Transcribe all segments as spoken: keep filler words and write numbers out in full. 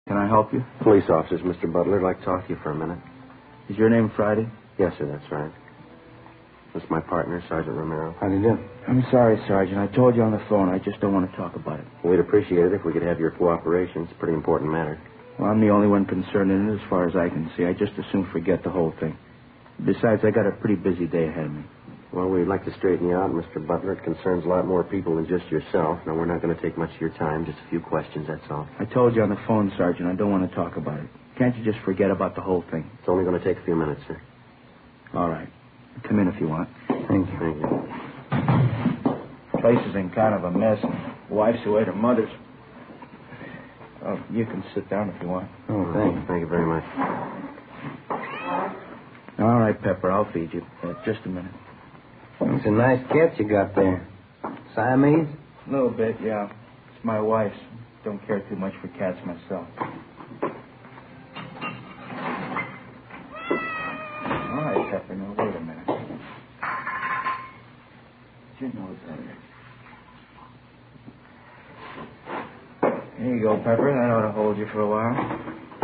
Can I help you? Police officers, Mister Butler. I'd like to talk to you for a minute. Is your name Friday? Yes, sir, that's right. This is my partner, Sergeant Romero. How do you do? I'm sorry, Sergeant. I told you on the phone. I just don't want to talk about it. We'd appreciate it if we could have your cooperation. It's a pretty important matter. Well, I'm the only one concerned in it as far as I can see. I just as soon forget the whole thing. Besides, I got a pretty busy day ahead of me. Well, we'd like to straighten you out, Mister Butler. It concerns a lot more people than just yourself. Now, we're not going to take much of your time. Just a few questions, that's all. I told you on the phone, Sergeant. I don't want to talk about it. Can't you just forget about the whole thing? It's only going to take a few minutes, sir. All right. Come in if you want. Thank you. Thank you. Place is in kind of a mess. Wife's away to mother's. Oh, you can sit down if you want. Oh, thank you. Thank you very much. All right, Pepper. I'll feed you. Uh, just a minute. It's a nice cat you got there. Siamese? A little bit, yeah. It's my wife's. Don't care too much for cats myself. All right, Pepper. Now, wait a minute. Get your nose out of there. Here you go, Pepper. That ought to hold you for a while.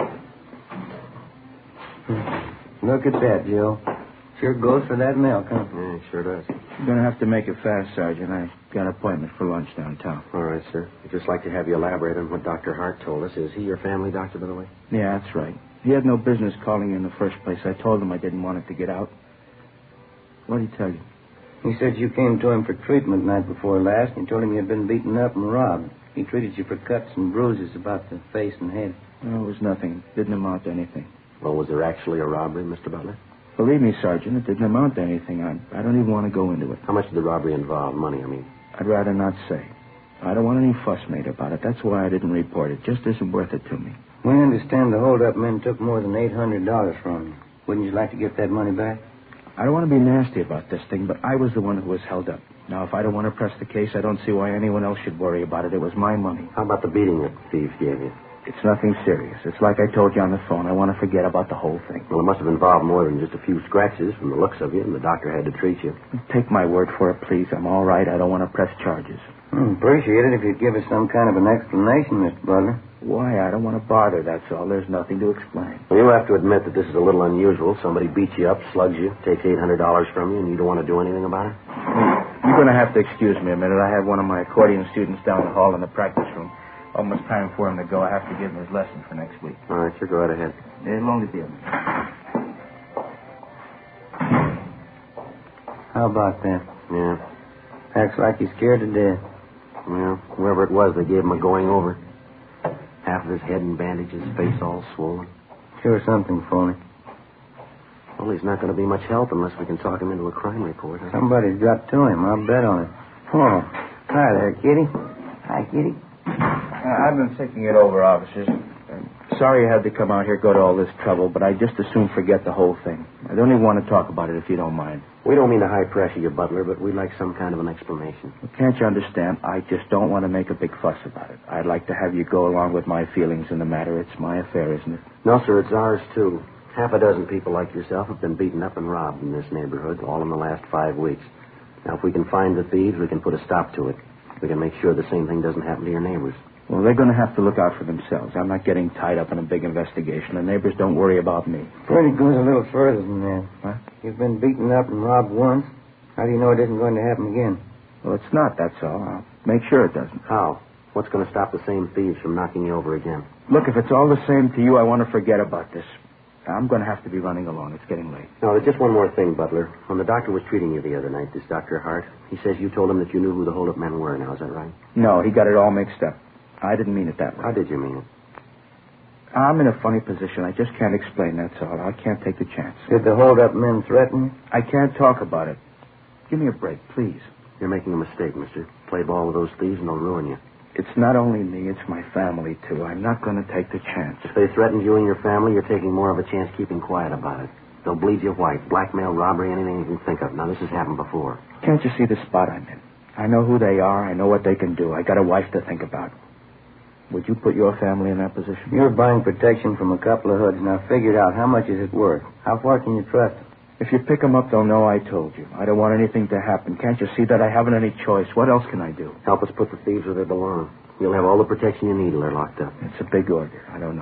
Look at that, Joe. Sure goes for that milk, huh? Yeah, it sure does. You're going to have to make it fast, Sergeant. I got an appointment for lunch downtown. All right, sir. I'd just like to have you elaborate on what Doctor Hart told us. Is he your family doctor, by the way? Yeah, that's right. He had no business calling you in the first place. I told him I didn't want it to get out. What did he tell you? He said you came to him for treatment night before last, and you told him you had been beaten up and robbed. He treated you for cuts and bruises about the face and head. No, it was nothing. It didn't amount to anything. Well, was there actually a robbery, Mister Butler? Believe me, Sergeant, it didn't amount to anything. I, I don't even want to go into it. How much did the robbery involve? Money, I mean. I'd rather not say. I don't want any fuss made about it. That's why I didn't report it. Just isn't worth it to me. We understand the hold-up men took more than eight hundred dollars from you. Wouldn't you like to get that money back? I don't want to be nasty about this thing, but I was the one who was held up. Now, if I don't want to press the case, I don't see why anyone else should worry about it. It was my money. How about the beating that the thieves gave you? It's nothing serious. It's like I told you on the phone. I want to forget about the whole thing. Well, it must have involved more than just a few scratches from the looks of you, and the doctor had to treat you. Take my word for it, please. I'm all right. I don't want to press charges. Hmm, appreciate it if you'd give us some kind of an explanation, Mister Butler. Why? I don't want to bother, that's all. There's nothing to explain. Well, you'll have to admit that this is a little unusual. Somebody beats you up, slugs you, takes eight hundred dollars from you, and you don't want to do anything about it? You're going to have to excuse me a minute. I have one of my accordion students down the hall in the practice room. Almost time for him to go. I have to give him his lesson for next week. All right, sure, go right ahead. It'll only be a minute. How about that? Yeah. Acts like he's scared to death. Well, whoever it was, they gave him a going over. Half of his head in bandages, face all swollen. Sure something, Foley. Well, he's not going to be much help unless we can talk him into a crime report. Huh? Somebody's got to him. I'll bet on it. Oh, hi there, Kitty. Hi, Kitty. Uh, I've been thinking it over, officers. I'm sorry you had to come out here, go to all this trouble, but I just as soon forget the whole thing. I don't even want to talk about it if you don't mind. We don't mean to high pressure you, Butler, but we'd like some kind of an explanation. Well, can't you understand? I just don't want to make a big fuss about it. I'd like to have you go along with my feelings in the matter. It's my affair, isn't it? No, sir, it's ours, too. Half a dozen people like yourself have been beaten up and robbed in this neighborhood, all in the last five weeks. Now, if we can find the thieves, we can put a stop to it. We can make sure the same thing doesn't happen to your neighbors. Well, they're going to have to look out for themselves. I'm not getting tied up in a big investigation. The neighbors don't worry about me. Freddie goes a little further than that. What? You've been beaten up and robbed once. How do you know it isn't going to happen again? Well, it's not, that's all. I'll make sure it doesn't. How? What's going to stop the same thieves from knocking you over again? Look, if it's all the same to you, I want to forget about this. I'm going to have to be running along. It's getting late. No, there's just one more thing, Butler. When the doctor was treating you the other night, this Doctor Hart, he says you told him that you knew who the hold-up men were now. Is that right? No, he got it all mixed up. I didn't mean it that way. How did you mean it? I'm in a funny position. I just can't explain, that's all. I can't take the chance. Did the hold-up men threaten you? I can't talk about it. Give me a break, please. You're making a mistake, mister. Play ball with those thieves and they'll ruin you. It's not only me, it's my family, too. I'm not going to take the chance. If they threatened you and your family, you're taking more of a chance keeping quiet about it. They'll bleed you white. Blackmail, robbery, anything you can think of. Now, this has happened before. Can't you see the spot I'm in? I know who they are. I know what they can do. I got a wife to think about. Would you put your family in that position? You're buying protection from a couple of hoods. Now, figure it out. How much is it worth? How far can you trust them? If you pick them up, they'll know I told you. I don't want anything to happen. Can't you see that I haven't any choice? What else can I do? Help us put the thieves where they belong. You'll have all the protection you need till they're locked up. It's a big order. I don't know.